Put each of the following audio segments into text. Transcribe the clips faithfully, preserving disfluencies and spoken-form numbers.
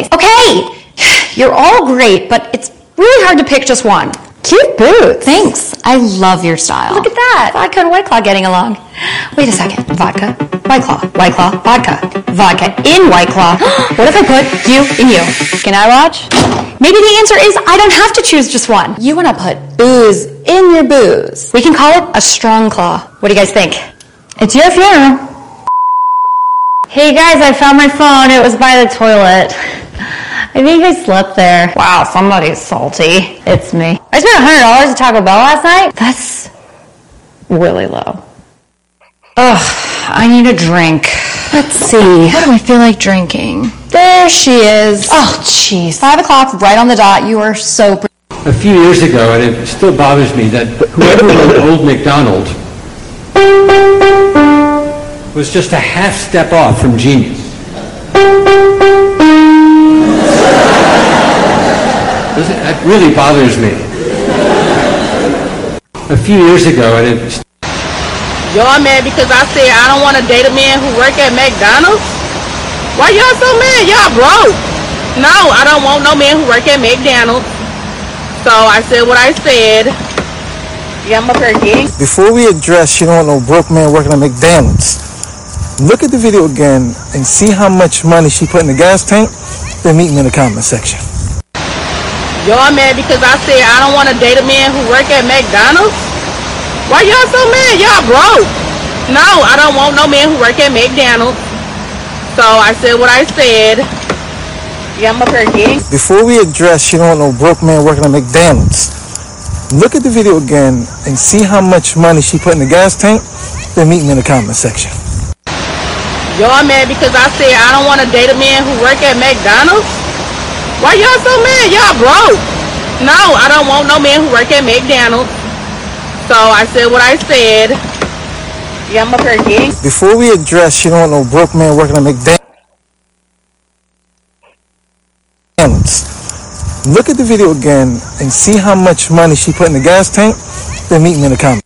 face. Okay, you're all great, but it's really hard to pick just one. Cute boots. Thanks. I love your style. Look at that. Vodka and White Claw getting along. Wait a second. Vodka, White Claw, White Claw, vodka, vodka in White Claw. What if I put you in you? Can I watch? Maybe the answer is I don't have to choose just one. You want to put booze in your booze. We can call it a strong claw. What do you guys think? It's your funeral. Hey guys, I found my phone. It was by the toilet. I think I slept there. Wow, somebody's salty. It's me. I spent one hundred dollars at Taco Bell last night. That's really low. Ugh, I need a drink. Let's see. What do I feel like drinking? There she is. Oh, jeez. Five o'clock, right on the dot. You are so pretty. A few years ago, and it still bothers me, that whoever wrote Old MacDonald was just a half step off from genius. That really bothers me. A few years ago, and it... Y'all mad because I said I don't want to date a man who work at McDonald's? Why y'all so mad? Y'all broke. No, I don't want no man who work at McDonald's. So I said what I said. Yeah, I'm up here again. Before we address you don't want no broke man working at McDonald's, look at the video again and see how much money she put in the gas tank, then meet me in the comment section. Y'all mad because I said I don't want to date a man who work at McDonald's? Why y'all so mad? Y'all broke. No, I don't want no man who work at McDonald's. So I said what I said. Yeah, I'm up here again. Before we address you don't want no broke man working at McDonald's, look at the video again and see how much money she put in the gas tank, then meet me in the comment section. Y'all mad because I said I don't want to date a man who work at McDonald's? Why y'all so mad? Y'all broke. No, I don't want no man who work at McDonald's. So I said what I said. Yeah, I'm up here again. Before we address you don't want no broke man working at McDonald's, look at the video again and see how much money she put in the gas tank, then meet me in the comments.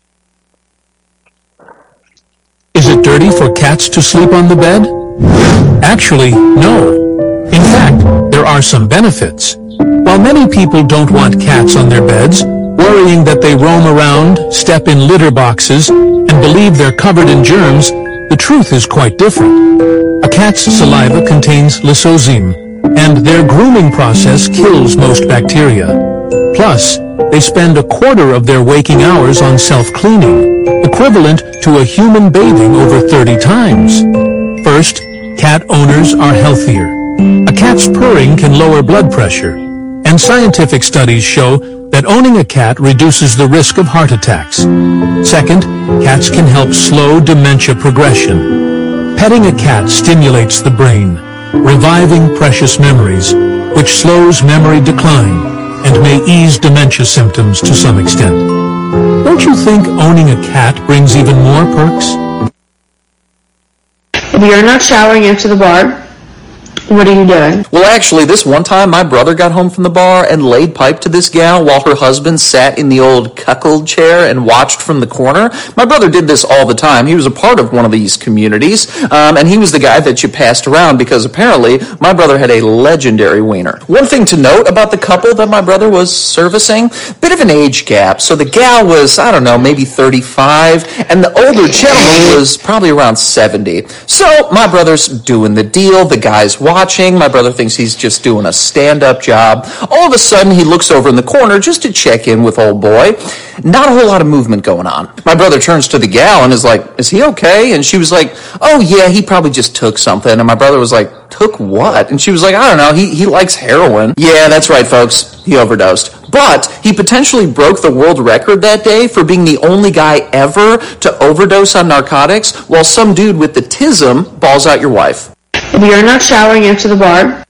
Is it dirty for cats to sleep on the bed? Actually, no. In fact, there are some benefits. While many people don't want cats on their beds, worrying that they roam around, step in litter boxes, and believe they're covered in germs, the truth is quite different. A cat's saliva contains lysozyme, and their grooming process kills most bacteria. Plus, they spend a quarter of their waking hours on self-cleaning, equivalent to a human bathing over thirty times. First, cat owners are healthier. A cat's purring can lower blood pressure, and scientific studies show that owning a cat reduces the risk of heart attacks. Second, cats can help slow dementia progression. Petting a cat stimulates the brain, reviving precious memories, which slows memory decline and may ease dementia symptoms to some extent. Don't you think owning a cat brings even more perks? If you're not showering after the bar, what are you doing? Well, actually, this one time my brother got home from the bar and laid pipe to this gal while her husband sat in the old cuckold chair and watched from the corner. My brother did this all the time. He was a part of one of these communities, um, and he was the guy that you passed around because apparently my brother had a legendary wiener. One thing to note about the couple that my brother was servicing, bit of an age gap. So the gal was, I don't know, maybe thirty-five, and the older gentleman was probably around seventy. So my brother's doing the deal. The guy's watching. My brother thinks he's just doing a stand-up job. All of a sudden, he looks over in the corner just to check in with old boy. Not a whole lot of movement going on. My brother turns to the gal and is like, is he okay? And she was like, oh yeah, he probably just took something. And my brother was like, took what? And she was like, I don't know, he, he likes heroin. Yeah, that's right, folks. He overdosed. But he potentially broke the world record that day for being the only guy ever to overdose on narcotics while some dude with the tism balls out your wife. If you're not showering after the bar,